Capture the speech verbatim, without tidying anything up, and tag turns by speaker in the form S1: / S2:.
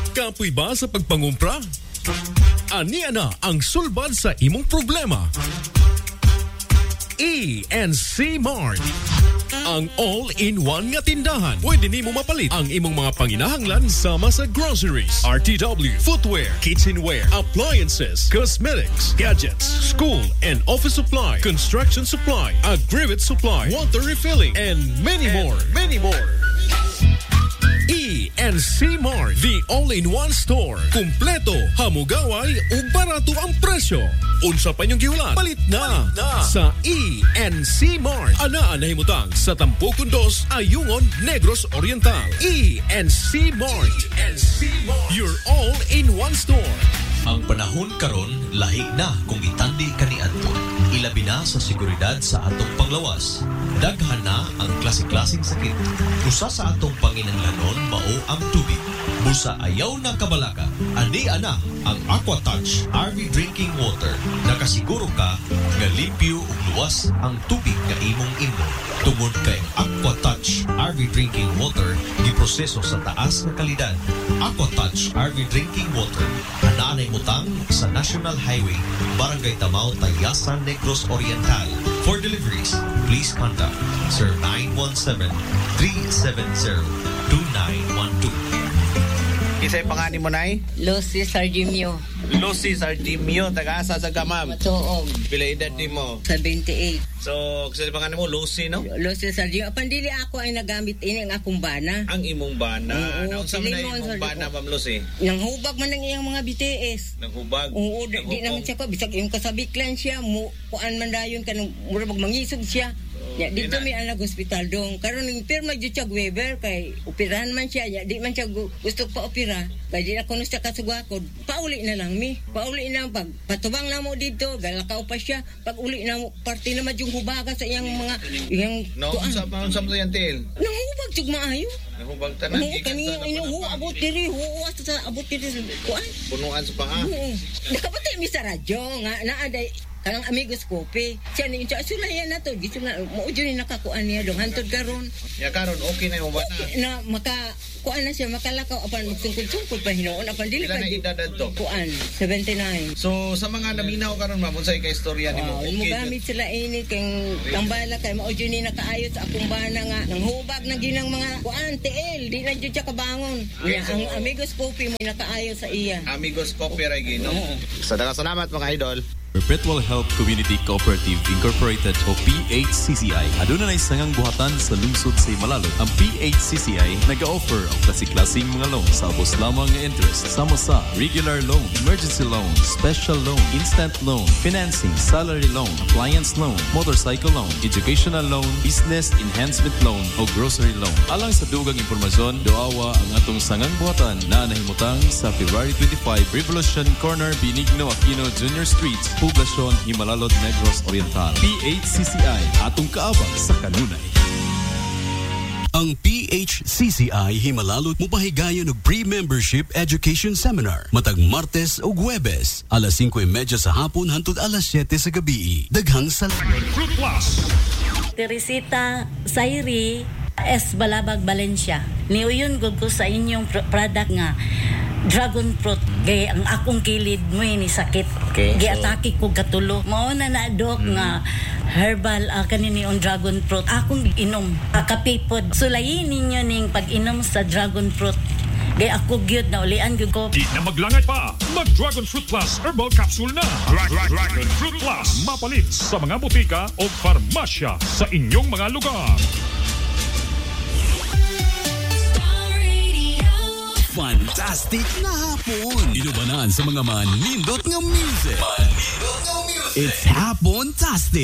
S1: Kapoy ba sa pagpangumpra? Ani ana ang sulbad sa imong problema. E and C Mart, ang all-in-one nga tindahan. Pwede nimo mapalit ang imong mga panginahanglan sama sa groceries, R T W, footwear, kitchenware, appliances, cosmetics, gadgets, school and office supply, construction supply, agrivet supply, water refilling, and many and more. Many more. E and C Mart, the all-in-one store. Kumpleto, hamugaway ug barato ang presyo. Unsa pa niyong gihulat? Palit na, Palit na sa E and C Mart. Anaa na himutang sa Tampuco dos, Ayungon, Negros Oriental. E and C Mart. E and C Mart, your all-in-one store.
S2: Ang panahon karon lahi na kung itandi kaniadto. Ilabi na sa seguridad sa atong panglawas. Daghan na ang klase-klaseng sakit. Usa sa atong panginahanglanon mao ang tubig. Busa ayaw na kabalaka. Ani ana ang Aquatouch R V Drinking Water. Nakasiguro ka nga limpyo ug luwas ang tubig nga imong inom. Tungod kay Aquatouch R V Drinking Water giproseso sa taas nga kalidad. Aquatouch R V Drinking Water anaanay mutang sa National Highway, Barangay Tamao, Tayasan, Negros Oriental. For deliveries, please contact Sir nine one seven, three seven zero, two nine one two.
S3: Isa'y pangani mo, Nay?
S4: Lucy Sargimio.
S3: Lucy Sargimio, taga-asa sa Gamam.
S4: Matuog.
S3: Pila edad ni mo?
S4: seventy-eight.
S3: So, kasi pangani mo, Lucy, no?
S4: Lucy Sargimio. Pandili ako ay nagamit ini ang akong bana.
S3: Ang imong bana.
S4: Oo,
S3: Naunsa man na
S4: pilingon,
S3: imong
S4: Sir.
S3: bana, Ma'am Lucy?
S4: Nanghubag man ng iyang mga B T S.
S3: Nanghubag?
S4: Oo, di, di naman siya ko. Bisag yung kasabiklan siya, mu, kuan man dayon ka nung murabag mangisog siya. Ya, dito may anak hospital dong. Karon ning pirma jud siya Weber kay operahan man siya. Ya, di man siya gu- gusto pa opera. Kay di na kuno siya kasugwakod. Pauli na lang mi. Pauli na pag patubang na mo dito, galakaw pa siya. Pag uli na mo parte na yung hubaga sa iyang mga iyang
S3: No, sa paon sa mo yan, Til?
S4: nangubag jud maayo.
S3: Nahubag tanan.
S4: Oo, kani inuhu abot diri, oo sa abot diri kuan.
S3: Punuan sa paa.
S4: Oo. Nakapatay mi sa radyo nga naa day kanang amigos kopi. Siya ni siya sulayan na to. Gito na mo jud ni nakakuan niya dong hantod karon.
S3: Ya karon okay na yung bana.
S4: Na maka kuan na siya makalakaw apan magsungkod-sungkod pa hinoon apan dili
S3: Pila
S4: pa
S3: na
S4: di-
S3: edad adto?
S4: kuan seventy-nine.
S3: So, sa mga naminaw karon, Ma'am, unsay ka istorya nimo?
S4: Oh, mo gamit sila ini kay tambala kay mao jud ni nakaayos sa akong bana nga nang hubag na ginang mga kuan T L di na jud siya kabangon.
S3: Okay,
S4: Nga,
S3: so-
S4: ang amigos kopi mo nakaayos sa iya.
S3: Amigos Copyright Gino. Sa daghang salamat mga idol.
S5: Perpetual Health Community Cooperative Incorporated o P H C C I. Aduna na isangang buhatan sa lungsod sa Himalalo. Ang P H C C I nag-offer ang klase-klaseng mga loan sa abos lamang nga interest. Sama sa regular loan, emergency loan, special loan, instant loan, financing, salary loan, appliance loan, motorcycle loan, educational loan, business enhancement loan o grocery loan. Alang sa dugang impormasyon, doawa ang atong sangang buhatan na nahimutang sa February twenty-five, Revolution Corner, Benigno Aquino Junior Street, Poblacion, Himalalod, Negros Oriental. P H C C I, atong kaabang sa kanunay.
S6: Ang P H C C I Himalalot mupahigayon og pre-membership education seminar matag Martes ug Huwebes alas singko y media sa hapon hangtod alas siyete sa gabi. Daghang salamat.
S1: Fruit Plus.
S7: Teresita Sairi S. Balabag, Valencia. Niuyon gud ko sa inyong pr- product nga dragon fruit. Gay ang akong kilid mo ni sakit.
S3: Okay, so-
S7: Giatake ko katulo. Mao na na dok mm. nga herbal uh, kanini on dragon fruit. Akong inom. Akapipod. Sulayin ninyo ning pag-inom sa dragon fruit. Gay ako gyud na ulian gyud ko.
S1: Di na maglangay pa. Mag Dragon Fruit Plus Herbal Capsule na. Dra- Dra- Dragon Fruit Plus. Mapalit sa mga butika o farmasya sa inyong mga lugar.
S6: Fantastic na hapon. Inubanan sa mga manindot nga music. Manindot nga music. It's Hapon-tastic.